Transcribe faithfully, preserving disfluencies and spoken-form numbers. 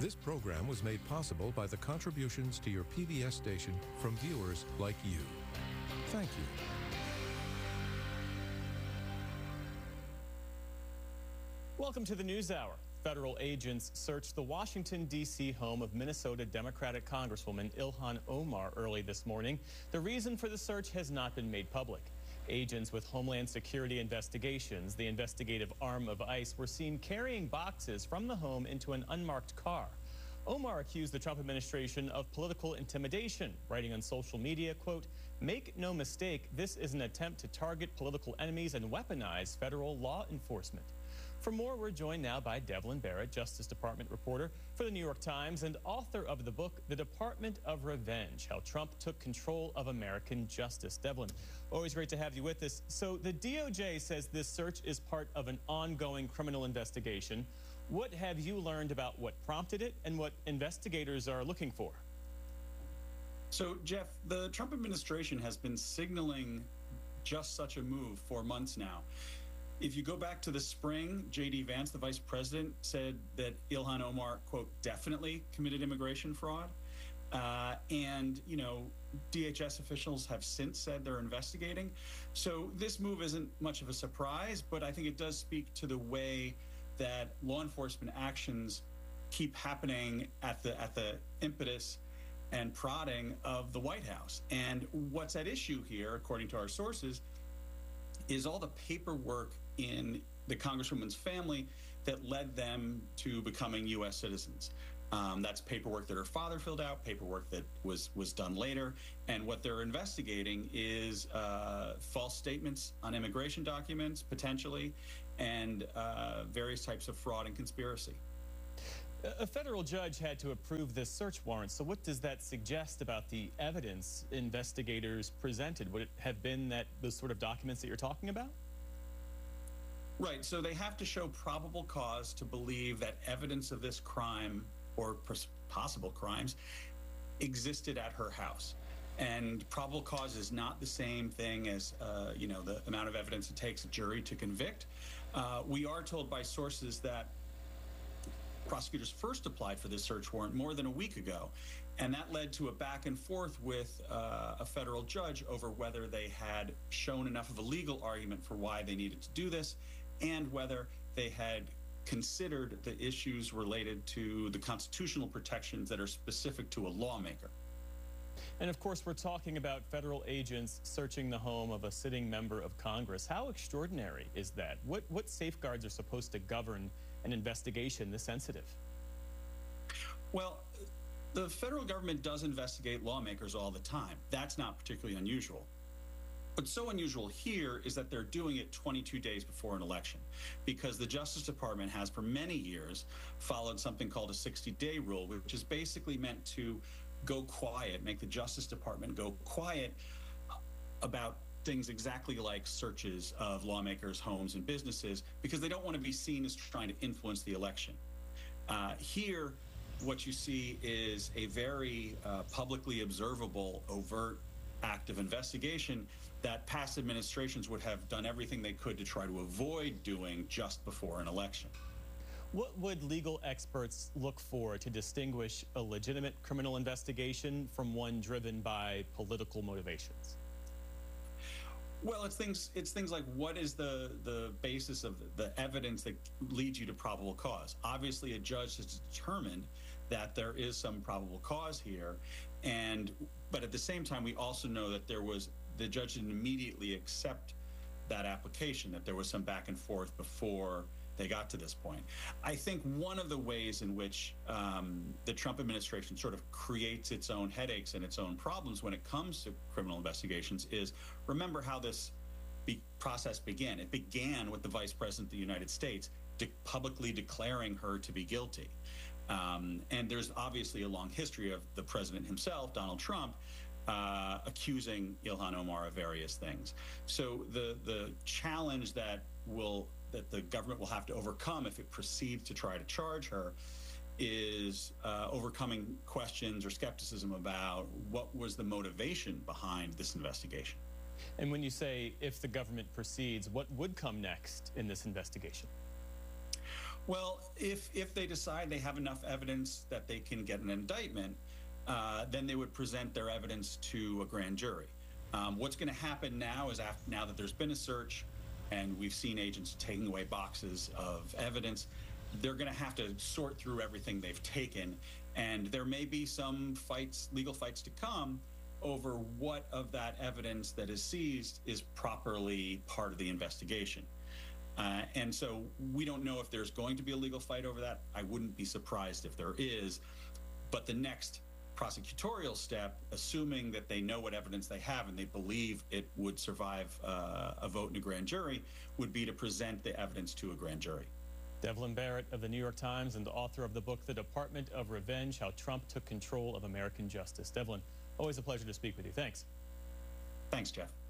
This program was made possible by the contributions to your P B S station from viewers like you. Thank you. Welcome to the NewsHour. Federal agents searched the Washington, D C home of Minnesota Democratic Congresswoman Ilhan Omar early this morning. The reason for the search has not been made public. Agents with Homeland Security Investigations, the investigative arm of ICE, were seen carrying boxes from the home into an unmarked car. Omar accused the Trump administration of political intimidation, writing on social media, quote, "Make no mistake, this is an attempt to target political enemies and weaponize federal law enforcement." For more, we're joined now by Devlin Barrett, Justice Department reporter for the New York Times and author of the book, The Department of Revenge, How Trump Took Control of American Justice. Devlin, always great to have you with us. So the D O J says this search is part of an ongoing criminal investigation. What have you learned about what prompted it and what investigators are looking for? So, Jeff, the Trump administration has been signaling just such a move for months now. If you go back to the spring, J D Vance, the vice president, said that Ilhan Omar, quote, definitely committed immigration fraud. Uh, and, you know, D H S officials have since said they're investigating. So this move isn't much of a surprise, but I think it does speak to the way that law enforcement actions keep happening at the at the impetus and prodding of the White House. And what's at issue here, according to our sources, is all the paperwork in the Congresswoman's family that led them to becoming U S citizens. Um, that's paperwork that her father filled out, paperwork that was was done later. And what they're investigating is uh, false statements on immigration documents, potentially, and uh, various types of fraud and conspiracy. A federal judge had to approve this search warrant. So what does that suggest about the evidence investigators presented? Would it have been that those sort of documents that you're talking about? Right. So they have to show probable cause to believe that evidence of this crime or possible crimes existed at her house. And probable cause is not the same thing as, uh, you know, the amount of evidence it takes a jury to convict. Uh, we are told by sources that prosecutors first applied for this search warrant more than a week ago, and that led to a back and forth with uh, a federal judge over whether they had shown enough of a legal argument for why they needed to do this, and whether they had considered the issues related to the constitutional protections that are specific to a lawmaker. And of course, we're talking about federal agents searching the home of a sitting member of Congress. How extraordinary is that? What, what safeguards are supposed to govern an investigation this sensitive? Well, the federal government does investigate lawmakers all the time. That's not particularly unusual. What's so unusual here is that they're doing it twenty-two days before an election, because the Justice Department has for many years followed something called a sixty-day rule, which is basically meant to go quiet, make the Justice Department go quiet about things exactly like searches of lawmakers' homes and businesses, because they don't want to be seen as trying to influence the election. Uh, here, what you see is a very uh, publicly observable, overt act of investigation that past administrations would have done everything they could to try to avoid doing just before an election. What would legal experts look for to distinguish a legitimate criminal investigation from one driven by political motivations? Well, it's things it's things like, what is the, the basis of the evidence that leads you to probable cause? Obviously, a judge has determined that there is some probable cause here, and but at the same time, we also know that there was the judge didn't immediately accept that application, that there was some back and forth before they got to this point. I think one of the ways in which um, the Trump administration sort of creates its own headaches and its own problems when it comes to criminal investigations is, remember how this be process began. It began with the Vice President of the United States de publicly declaring her to be guilty. Um, and there's obviously a long history of the president himself, Donald Trump, uh, accusing Ilhan Omar of various things. So the the challenge that will that the government will have to overcome if it proceeds to try to charge her is uh, overcoming questions or skepticism about what was the motivation behind this investigation. And when you say if the government proceeds, what would come next in this investigation? Well, if if they decide they have enough evidence that they can get an indictment, uh, then they would present their evidence to a grand jury. Um, what's going to happen now is after, now that there's been a search and we've seen agents taking away boxes of evidence, they're going to have to sort through everything they've taken, and there may be some fights, legal fights to come over what of that evidence that is seized is properly part of the investigation. Uh, and so we don't know if there's going to be a legal fight over that. I wouldn't be surprised if there is. But the next prosecutorial step, assuming that they know what evidence they have and they believe it would survive uh, a vote in a grand jury, would be to present the evidence to a grand jury. Devlin Barrett of the New York Times and the author of the book, The Department of Revenge, How Trump Took Control of American Justice. Devlin, always a pleasure to speak with you. Thanks. Thanks, Jeff.